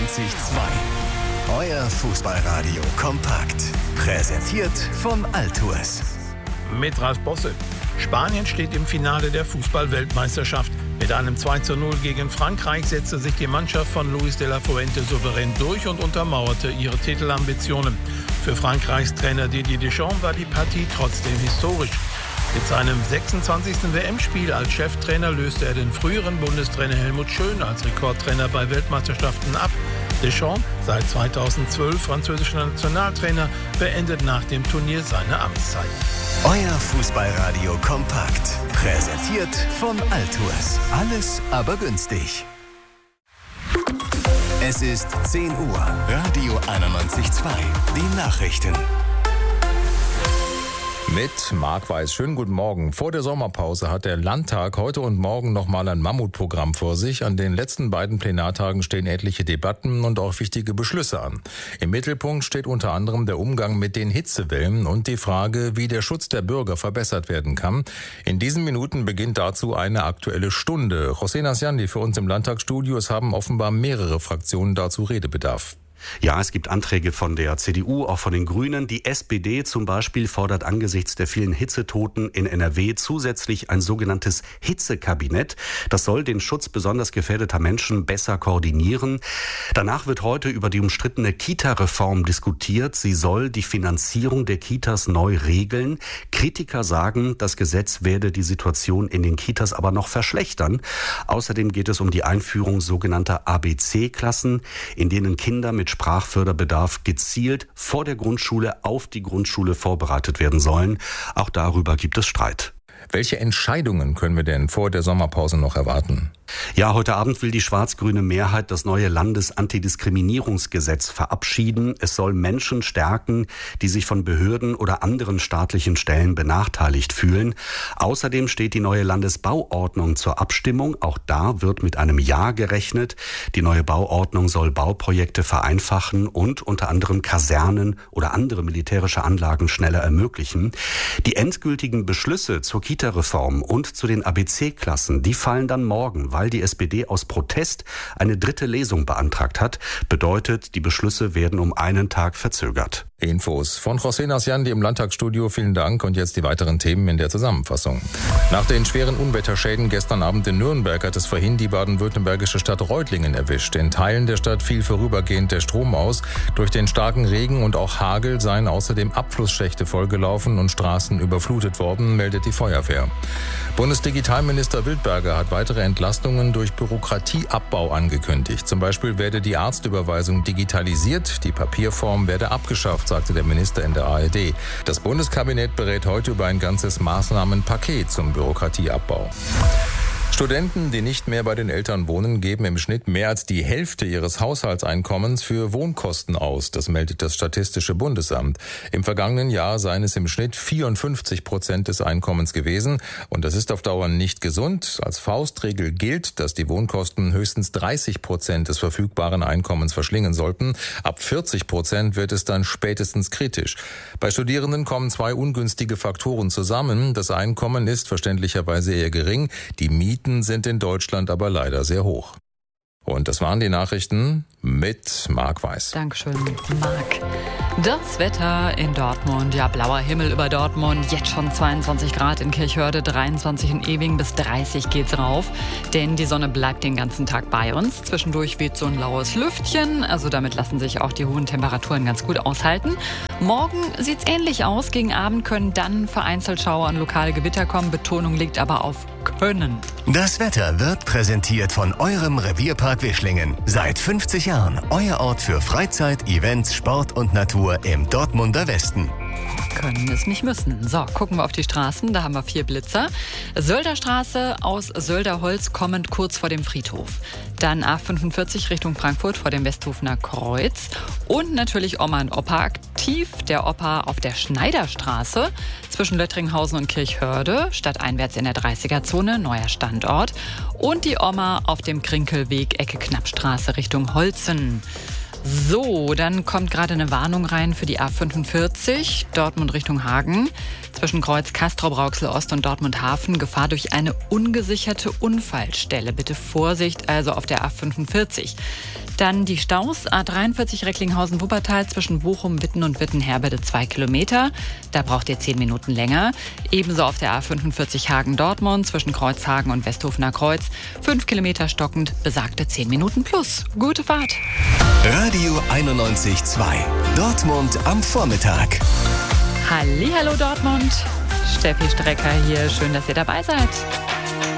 Euer Fußballradio kompakt. Präsentiert von Altours. Mit Ralf Bosse. Spanien steht im Finale der Fußball-Weltmeisterschaft. Mit einem 2:0 gegen Frankreich setzte sich die Mannschaft von Luis de la Fuente souverän durch und untermauerte ihre Titelambitionen. Für Frankreichs Trainer Didier Deschamps war die Partie trotzdem historisch. Mit seinem 26. WM-Spiel als Cheftrainer löste er den früheren Bundestrainer Helmut Schön als Rekordtrainer bei Weltmeisterschaften ab. Deschamps, seit 2012 französischer Nationaltrainer, beendet nach dem Turnier seine Amtszeit. Euer Fußballradio kompakt. Präsentiert von Altours. Alles aber günstig. Es ist 10 Uhr. Radio 91.2. Die Nachrichten. Mit Marc Weiß. Schönen guten Morgen. Vor der Sommerpause hat der Landtag heute und morgen nochmal ein Mammutprogramm vor sich. An den letzten beiden Plenartagen stehen etliche Debatten und auch wichtige Beschlüsse an. Im Mittelpunkt steht unter anderem der Umgang mit den Hitzewellen und die Frage, wie der Schutz der Bürger verbessert werden kann. In diesen Minuten beginnt dazu eine Aktuelle Stunde. José Nasciandi für uns im Landtagsstudio. Es haben offenbar mehrere Fraktionen dazu Redebedarf. Ja, es gibt Anträge von der CDU, auch von den Grünen. Die SPD zum Beispiel fordert angesichts der vielen Hitzetoten in NRW zusätzlich ein sogenanntes Hitzekabinett. Das soll den Schutz besonders gefährdeter Menschen besser koordinieren. Danach wird heute über die umstrittene Kita-Reform diskutiert. Sie soll die Finanzierung der Kitas neu regeln. Kritiker sagen, das Gesetz werde die Situation in den Kitas aber noch verschlechtern. Außerdem geht es um die Einführung sogenannter ABC-Klassen, in denen Kinder mit Sprachförderbedarf gezielt vor der Grundschule auf die Grundschule vorbereitet werden sollen. Auch darüber gibt es Streit. Welche Entscheidungen können wir denn vor der Sommerpause noch erwarten? Ja, heute Abend will die schwarz-grüne Mehrheit das neue Landesantidiskriminierungsgesetz verabschieden. Es soll Menschen stärken, die sich von Behörden oder anderen staatlichen Stellen benachteiligt fühlen. Außerdem steht die neue Landesbauordnung zur Abstimmung. Auch da wird mit einem Ja gerechnet. Die neue Bauordnung soll Bauprojekte vereinfachen und unter anderem Kasernen oder andere militärische Anlagen schneller ermöglichen. Die endgültigen Beschlüsse zur Kita-Reform und zu den ABC-Klassen, die fallen dann morgen, weil die SPD aus Protest eine dritte Lesung beantragt hat. Bedeutet, die Beschlüsse werden um einen Tag verzögert. Infos von José Nasciandi im Landtagsstudio. Vielen Dank und jetzt die weiteren Themen in der Zusammenfassung. Nach den schweren Unwetterschäden gestern Abend in Nürnberg hat es vorhin die baden-württembergische Stadt Reutlingen erwischt. In Teilen der Stadt fiel vorübergehend der Strom aus. Durch den starken Regen und auch Hagel seien außerdem Abflussschächte vollgelaufen und Straßen überflutet worden, meldet die Feuerwehr. Bundesdigitalminister Wildberger hat weitere Entlastungen durch Bürokratieabbau angekündigt. Zum Beispiel werde die Arztüberweisung digitalisiert, die Papierform werde abgeschafft, sagte der Minister in der ARD. Das Bundeskabinett berät heute über ein ganzes Maßnahmenpaket zum Bürokratieabbau. Studenten, die nicht mehr bei den Eltern wohnen, geben im Schnitt mehr als die Hälfte ihres Haushaltseinkommens für Wohnkosten aus. Das meldet das Statistische Bundesamt. Im vergangenen Jahr seien es im Schnitt 54% des Einkommens gewesen. Und das ist auf Dauer nicht gesund. Als Faustregel gilt, dass die Wohnkosten höchstens 30% des verfügbaren Einkommens verschlingen sollten. Ab 40% wird es dann spätestens kritisch. Bei Studierenden kommen zwei ungünstige Faktoren zusammen. Das Einkommen ist verständlicherweise eher gering. Die Mieten sind in Deutschland aber leider sehr hoch. Und das waren die Nachrichten mit Marc Weiß. Dankeschön, Marc. Das Wetter in Dortmund, ja, blauer Himmel über Dortmund, jetzt schon 22 Grad in Kirchhörde, 23 in Ewing, bis 30 geht's rauf, denn die Sonne bleibt den ganzen Tag bei uns. Zwischendurch weht so ein laues Lüftchen, also damit lassen sich auch die hohen Temperaturen ganz gut aushalten. Morgen sieht's ähnlich aus, gegen Abend können dann vereinzelt Schauer und lokale Gewitter kommen, Betonung liegt aber auf können. Das Wetter wird präsentiert von eurem Revierpark Wischlingen. Seit 50 Jahren euer Ort für Freizeit, Events, Sport und Natur im Dortmunder Westen. Können es nicht müssen. So, gucken wir auf die Straßen. Da haben wir 4 Blitzer. Sölderstraße aus Sölderholz kommend kurz vor dem Friedhof. Dann A45 Richtung Frankfurt vor dem Westhofener Kreuz. Und natürlich Oma und Opa aktiv. Der Opa auf der Schneiderstraße zwischen Löttringhausen und Kirchhörde. Stadteinwärts in der 30er-Zone, neuer Standort. Und die Oma auf dem Krinkelweg Ecke Knappstraße Richtung Holzen. So, dann kommt gerade eine Warnung rein für die A45, Dortmund Richtung Hagen. Zwischen Kreuz Castrop-Rauxel Ost und Dortmund-Hafen Gefahr durch eine ungesicherte Unfallstelle. Bitte Vorsicht also auf der A45. Dann die Staus, A43 Recklinghausen-Wuppertal zwischen Bochum, Witten und Wittenherbede 2 Kilometer. Da braucht ihr 10 Minuten länger. Ebenso auf der A45 Hagen-Dortmund zwischen Kreuzhagen und Westhofener Kreuz. 5 Kilometer stockend, besagte 10 Minuten plus. Gute Fahrt. Radio 91.2. Dortmund am Vormittag. Hallihallo Dortmund. Steffi Strecker hier. Schön, dass ihr dabei seid.